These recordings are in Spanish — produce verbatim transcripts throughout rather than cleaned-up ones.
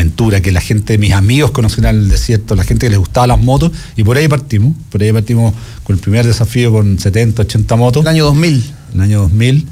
aventura, que la gente, mis amigos conocían el desierto, la gente que les gustaba las motos, y por ahí partimos, por ahí partimos con el primer desafío con setenta, ochenta motos. El año dos mil. El año dos mil.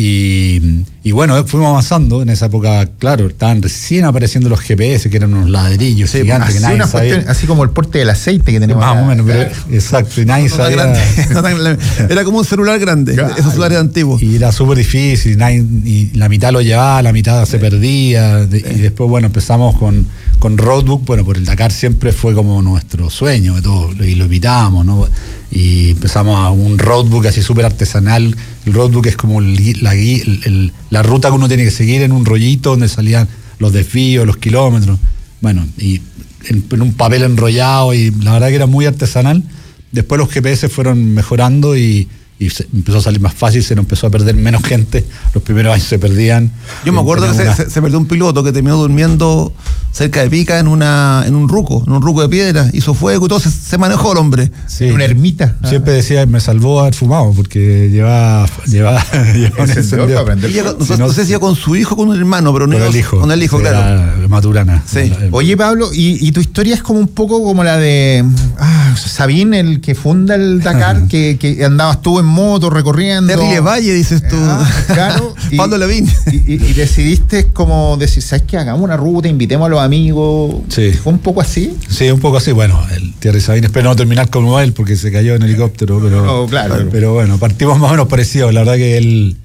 Y, y bueno, fuimos avanzando. En esa época, claro, estaban recién apareciendo los G P S, que eran unos ladrillos sí, gigantes que nadie sabía. Cuestión, así como el porte del aceite que tenemos. Más o menos, pero, exacto, y nadie no sabía. No tan, era como un celular grande, claro, esos celulares antiguos. Y era súper difícil, nadie, y la mitad lo llevaba, la mitad se perdía. De, y después, bueno, empezamos con, con Roadbook. Bueno, por el Dakar siempre fue como nuestro sueño, de todo, y lo imitamos, ¿no? Y empezamos a un roadbook así súper artesanal. El roadbook es como el, la, el, el, la ruta que uno tiene que seguir en un rollito donde salían los desvíos, los kilómetros. Bueno, y en, en un papel enrollado, y la verdad que era muy artesanal. Después los G P S fueron mejorando y, y se empezó a salir más fácil, se nos empezó a perder menos gente. Los primeros años se perdían. Yo me acuerdo que una... se, se perdió un piloto que terminó durmiendo cerca de Pica en una en un ruco, en un ruco de piedra, hizo fuego y todo, se, se manejó el hombre. Sí. En una ermita. Siempre decía, me salvó haber fumado, porque llevaba, llevaba, llevaba un encendido. Ella, no, si no, no sé si iba con su hijo o con un hermano, pero no con el hijo. Con el hijo, claro. Maturana. Sí. Oye, Pablo, y, y tu historia es como un poco como la de ah, Sabín, el que funda el Dakar, que, que andabas tú en moto recorriendo. Terrible Valle, dices tú. Ah, claro. y, Pablo Lavín. Y, y, y decidiste como decir, ¿sabes qué? Hagamos una ruta, invitemos a los amigos. Sí. ¿Fue un poco así? Sí, un poco así. Bueno, el Thierry Sabine, espero no terminar como él porque se cayó en helicóptero, pero, no, claro. pero bueno, partimos más o menos parecidos. La verdad que él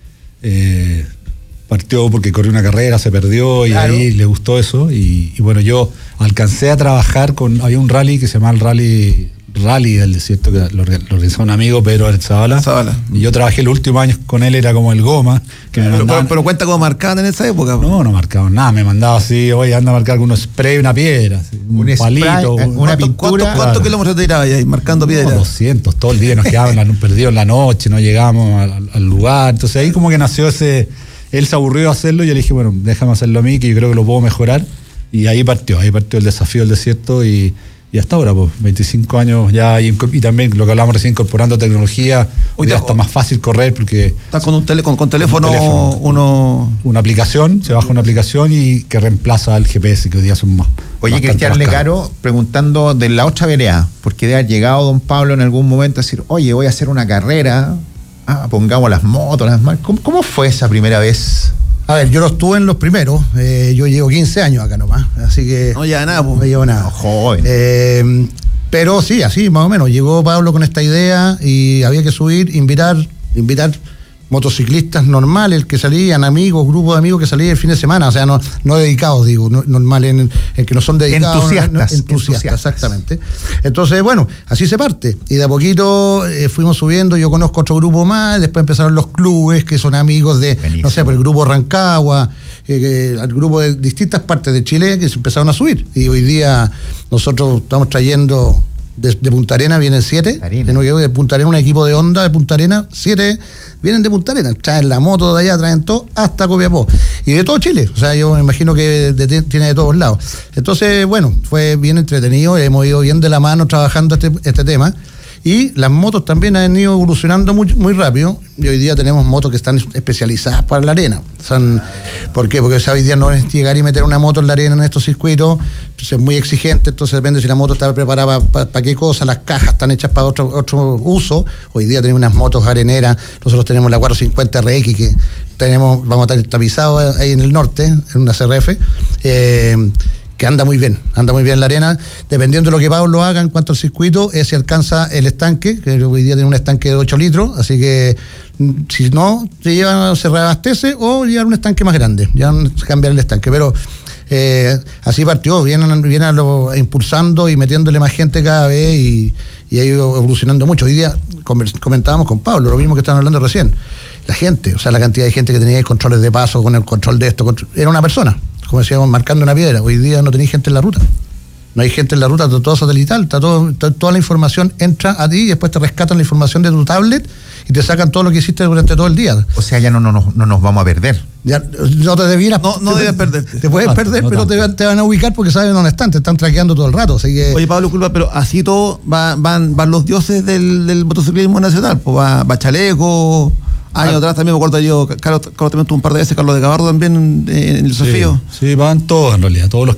eh, partió porque corrió una carrera, se perdió y claro. Ahí le gustó eso. Y, y bueno, yo alcancé a trabajar con, había un rally que se llama el Rally Rally del Desierto, que lo, lo organizó un amigo, Pedro Zavala. Zavala. Y yo trabajé los últimos años con él, era como el goma. Que pero, me mandaban, pero, pero cuenta cómo marcaban en esa época. No, no marcaban nada, me mandaba así, oye, anda a marcar con unos spray, una piedra, así, un, un palito. Spray, un, una ¿Cuántos, pintura. ¿Cuántos, cuántos Claro. kilómetros te tirabas ahí marcando piedras? No, doscientos, todo el día nos quedaban perdidos en la noche, no llegamos al, al lugar. Entonces ahí como que nació ese, él se aburrió de hacerlo y yo le dije, bueno, déjame hacerlo a mí, que yo creo que lo puedo mejorar. Y ahí partió, ahí partió el desafío del desierto y... Y hasta ahora, pues, veinticinco años ya, y, y también lo que hablábamos recién, incorporando tecnología, hoy ya está más fácil correr porque... Estás con un tele, con, con teléfono, con teléfono uno... Una aplicación, se baja una aplicación y que reemplaza al G P S, que hoy día son más... Oye, Cristian Lecaro, preguntando de la otra vereda, porque debe haber llegado don Pablo en algún momento a decir, oye, voy a hacer una carrera, ah, pongamos las motos, las marcas. ¿Cómo, ¿Cómo fue esa primera vez? A ver, yo no estuve en los primeros, eh, yo llevo quince años acá nomás, así que... No lleva nada, pues. No llevo nada. No, joven. Eh, pero sí, así más o menos, llegó Pablo con esta idea y había que subir, invitar, invitar motociclistas normales que salían, amigos, grupos de amigos que salían el fin de semana, o sea, no, no dedicados, digo, no, normales, en, en que no son dedicados. Entusiastas. No, entusiastas, entusiastas, exactamente. Entonces, bueno, así se parte. Y de a poquito eh, fuimos subiendo, yo conozco otro grupo más, después empezaron los clubes, que son amigos de, Buenísimo. no sé, por el grupo Rancagua, eh, el grupo de distintas partes de Chile que se empezaron a subir. Y hoy día nosotros estamos trayendo... De, de Punta Arena vienen siete, de Punta Arena un equipo de Honda de Punta Arena, siete vienen de Punta Arena, traen la moto de allá, traen todo hasta Copiapó y de todo Chile, o sea, yo me imagino que de, de, tiene de todos lados. Entonces, bueno, fue bien entretenido, hemos ido bien de la mano trabajando este, este tema. Y las motos también han ido evolucionando muy, muy rápido y hoy día tenemos motos que están especializadas para la arena. Son, ¿Por qué? Porque o sea, hoy día no es llegar y meter una moto en la arena en estos circuitos, pues es muy exigente, entonces depende si la moto está preparada para, para, para qué cosa, las cajas están hechas para otro, otro uso. Hoy día tenemos unas motos areneras, nosotros tenemos la cuatrocientos cincuenta R X que tenemos, vamos a estar tapizados ahí en el norte, en una C R F. Eh, que anda muy bien, anda muy bien en la arena, dependiendo de lo que Pablo haga en cuanto al circuito, es si alcanza el estanque, que hoy día tiene un estanque de ocho litros, así que si no, se lleva, se reabastece o llevar un estanque más grande, ya cambiar el estanque, pero eh, así partió, vienen, vienen lo, impulsando y metiéndole más gente cada vez y, y ha ido evolucionando mucho. Hoy día comentábamos con Pablo, lo mismo que estaban hablando recién, la gente, o sea, la cantidad de gente que tenía controles de paso, con el control de esto, control, era una persona. Como decíamos, marcando una piedra. Hoy día no tenéis gente en la ruta. No hay gente en la ruta, está todo satelital, está todo, está, toda la información entra a ti y después te rescatan la información de tu tablet y te sacan todo lo que hiciste durante todo el día. O sea, ya no, no, no, no nos vamos a perder. Ya, no te debieras. No, no te, debes perderte. Te puedes no, perder, no pero te, te van a ubicar porque saben dónde están, te están traqueando todo el rato. Así que... Oye, Pablo, culpa, pero así todo va, van, van los dioses del, del motociclismo nacional. Pues va, va Chaleco. Años ah, atrás también me acuerdo yo, Carlos, Carlos también tuvo un par de veces, Carlos de Gabardo también en, en el desafío. Sí, sí, van todos en realidad, todos los